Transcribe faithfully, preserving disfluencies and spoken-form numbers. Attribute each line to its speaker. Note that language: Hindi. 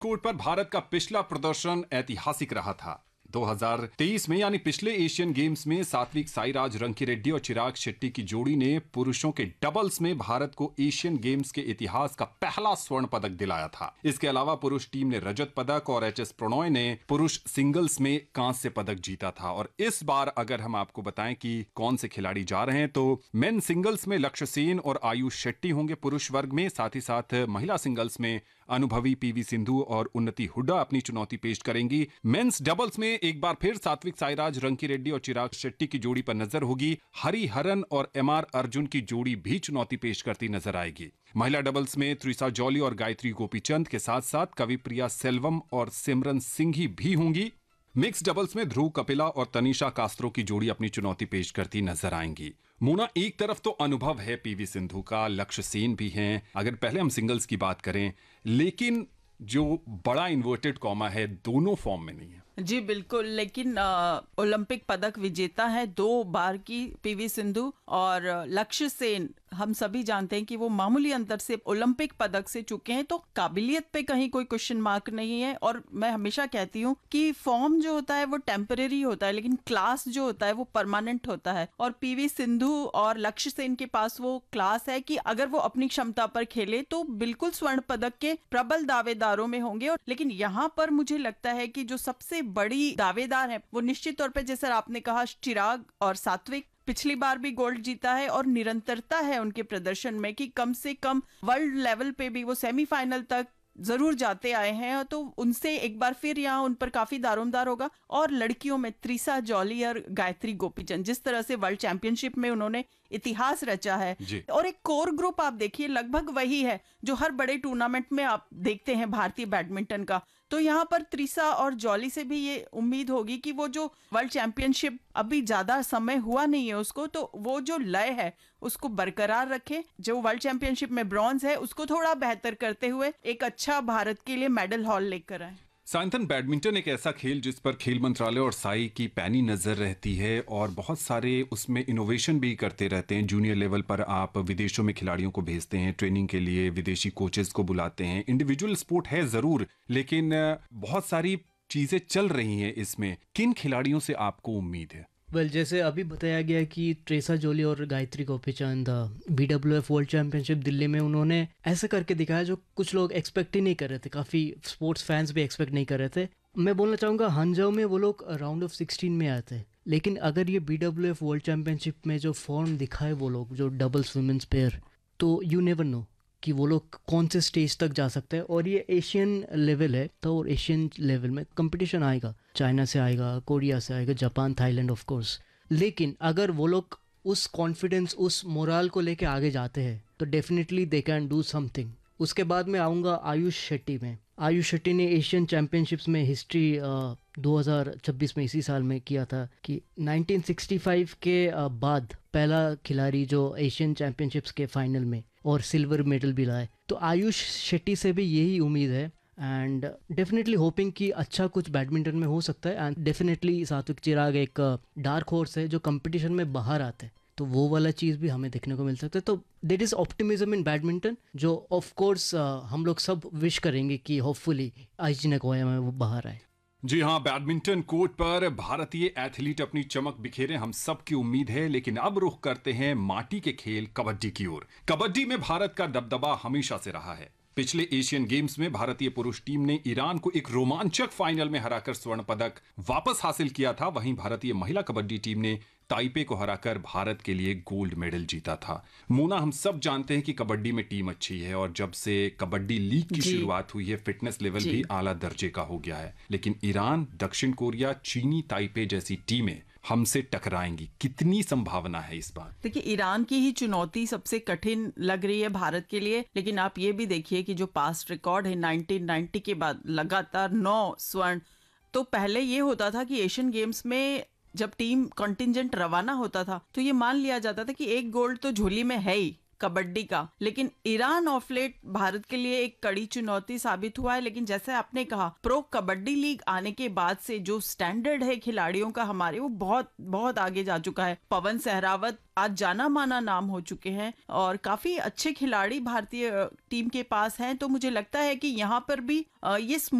Speaker 1: कोर्ट पर भारत का पिछला प्रदर्शन ऐतिहासिक रहा था। दो हज़ार तेईस में यानी पिछले एशियन गेम्स में सात्विक साईराज रंकीरेड्डी और चिराग शेट्टी की जोड़ी ने पुरुषों के डबल्स में भारत को एशियन गेम्स के इतिहास का पहला स्वर्ण पदक दिलाया था। इसके अलावा पुरुष टीम ने रजत पदक और एच एस प्रणॉय ने पुरुष सिंगल्स में कांस्य पदक जीता था। और इस बार अगर हम आपको बताएं कि कौन से खिलाड़ी जा रहे हैं तो मेन सिंगल्स में लक्ष्य सेन और आयुष शेट्टी होंगे पुरुष वर्ग में। साथ ही साथ महिला सिंगल्स में अनुभवी पीवी सिंधु और उन्नति हुड्डा अपनी चुनौती पेश करेंगी। मेंस डबल्स में एक बार फिर सात्विक साईराज रंकीरेड्डी और चिराग शेट्टी की जोड़ी पर नजर होगी। हरिहरन और एम आर अर्जुन की जोड़ी भी चुनौती पेश करती नजर आएगी। महिला डबल्स में त्रिसा जॉली और गायत्री गोपीचंद के साथ साथ कविप्रिया सेल्वम और सिमरन सिंघी भी होंगी। मिक्स डबल्स में ध्रुव कपिला और तनिषा कास्त्रो की जोड़ी अपनी चुनौती पेश करती नजर आएंगी। मोना, एक तरफ तो अनुभव है पीवी सिंधु का, लक्ष्य सेन भी हैं, अगर पहले हम सिंगल्स की बात करें, लेकिन जो बड़ा इन्वर्टेड कॉमा है दोनों फॉर्म में नहीं है।
Speaker 2: जी बिल्कुल, लेकिन ओलंपिक पदक विजेता है दो बार की पीवी सिंधु और लक्ष्य सेन, हम सभी जानते हैं कि वो मामूली अंतर से ओलंपिक पदक से चुके हैं, तो काबिलियत पे कहीं कोई क्वेश्चन मार्क नहीं है। और मैं हमेशा कहती हूँ कि फॉर्म जो होता है वो टेम्परेरी होता है, लेकिन क्लास जो होता है वो परमानेंट होता है। और पीवी सिंधु और लक्ष्य सेन के पास वो क्लास है कि अगर वो अपनी क्षमता पर खेले तो बिल्कुल स्वर्ण पदक के प्रबल दावेदारों में होंगे। और लेकिन यहाँ पर मुझे लगता है कि जो सबसे बड़ी दावेदार है वो निश्चित तौर पे, जैसे आपने कहा, चिराग और सात्विक। पिछली बार भी गोल्ड जीता है और निरंतरता है उनके प्रदर्शन में कि कम से कम वर्ल्ड लेवल पे भी वो सेमीफाइनल तक जरूर जाते आए हैं, तो उनसे एक बार फिर यहाँ उन पर काफी दारोमदार होगा। और लड़कियों में त्रिसा जॉली और गायत्री गोपीचंद, जिस तरह से वर्ल्ड चैंपियनशिप में उन्होंने इतिहास रचा है, और एक कोर ग्रुप आप देखिए लगभग वही है जो हर बड़े टूर्नामेंट में आप देखते हैं भारतीय बैडमिंटन का। तो यहाँ पर त्रिसा और जॉली से भी ये उम्मीद होगी कि वो जो वर्ल्ड चैंपियनशिप, अभी ज्यादा समय हुआ नहीं है उसको, तो वो जो लय है उसको बरकरार रखे। जो वर्ल्ड चैंपियनशिप में ब्रॉन्ज है उसको थोड़ा बेहतर करते हुए एक अच्छा भारत के लिए मेडल हॉल लेकर आए।
Speaker 1: सायंतन, बैडमिंटन एक ऐसा खेल जिस पर खेल मंत्रालय और साई की पैनी नजर रहती है और बहुत सारे उसमें इनोवेशन भी करते रहते हैं। जूनियर लेवल पर आप विदेशों में खिलाड़ियों को भेजते हैं ट्रेनिंग के लिए, विदेशी कोचेस को बुलाते हैं। इंडिविजुअल स्पोर्ट है जरूर, लेकिन बहुत सारी चीजें चल रही हैं इसमें। किन खिलाड़ियों से आपको उम्मीद है?
Speaker 3: वेल well, जैसे अभी बताया गया कि त्रिसा जॉली और Gayatri Gopichand B W F world championship Delhi में उन्होंने ऐसा करके दिखाया जो कुछ लोग एक्सपेक्ट ही नहीं कर रहे थे, काफ़ी स्पोर्ट्स फैंस भी एक्सपेक्ट नहीं कर रहे थे। मैं बोलना चाहूँगा हंजाओ में वो लोग राउंड ऑफ सिक्सटीन में आए थे, लेकिन अगर ये B W F world championship में जो फॉर्म दिखाए वो लोग, जो डबल्स वुमेन्स पेयर, तो यू नेवर नो कि वो लोग कौन से स्टेज तक जा सकते हैं। और ये एशियन लेवल है, तो और एशियन लेवल में कंपटीशन आएगा, चाइना से आएगा, कोरिया से आएगा, जापान, थाईलैंड ऑफ कोर्स। लेकिन अगर वो लोग उस कॉन्फिडेंस, उस मोराल को लेके आगे जाते हैं तो definitely they can do something. उसके बाद मैं आऊँगा आयुष शेट्टी में। आयुष शेट्टी ने एशियन चैंपियनशिप्स में हिस्ट्री दो हज़ार छब्बीस में इसी साल में किया था कि नाइनटीन सिक्सटी फाइव के आ, बाद पहला खिलाड़ी जो एशियन चैंपियनशिप्स के फाइनल में और सिल्वर मेडल भी लाए। तो आयुष शेट्टी से भी यही उम्मीद है एंड डेफिनेटली होपिंग कि अच्छा कुछ बैडमिंटन में हो सकता है। एंड डेफिनेटली सात्विक चिराग एक डार्क हॉर्स है जो कंपटीशन में बाहर आते हैं, तो वो वाला चीज़ भी हमें देखने को मिल सकता है। तो that is optimism in badminton, जो ऑफ कोर्स हम लोग सब विश करेंगे कि होपफुली आईजी नगोया में वो बाहर आए।
Speaker 1: जी हाँ, बैडमिंटन कोर्ट पर भारतीय एथलीट अपनी चमक बिखेरे, हम सब की उम्मीद है। लेकिन अब रुख करते हैं माटी के खेल कबड्डी की ओर। कबड्डी में भारत का दबदबा हमेशा से रहा है। पिछले एशियन गेम्स में भारतीय पुरुष टीम ने ईरान को एक रोमांचक फाइनल में हराकर स्वर्ण पदक वापस हासिल किया था। वहीं भारतीय महिला कबड्डी टीम ने ताइपे को हराकर भारत के लिए गोल्ड मेडल जीता था। मोना, हम सब जानते हैं कि कबड्डी में टीम अच्छी है और जब से कबड्डी लीग की शुरुआत हुई है फिटनेस लेवल भी आला दर्जे का हो गया है। लेकिन ईरान, दक्षिण कोरिया, चीनी ताइपे जैसी टीमें हमसे टकराएंगी, कितनी संभावना है इस बार?
Speaker 2: देखिए, ईरान की ही चुनौती सबसे कठिन लग रही है भारत के लिए। लेकिन आप ये भी देखिए कि जो पास्ट रिकॉर्ड है नाइनटीन नाइंटी के बाद लगातार नौ स्वर्ण। तो पहले ये होता था कि एशियन गेम्स में जब टीम कंटिजेंट रवाना होता था तो ये मान लिया जाता था कि एक गोल्ड तो झोली में है ही, कबड्डी का, लेकिन ईरान ऑफ लेट भारत के लिए एक कड़ी चुनौती साबित हुआ है। लेकिन जैसे आपने कहा, प्रो कबड्डी लीग आने के बाद से जो स्टैंडर्ड है खिलाड़ियों का हमारे, वो बहुत बहुत आगे जा चुका है। पवन सहरावत आज जाना माना नाम हो चुके हैं और काफी अच्छे खिलाड़ी भारतीय टीम के पास हैं। तो मुझे लगता है कि यहाँ पर भी ये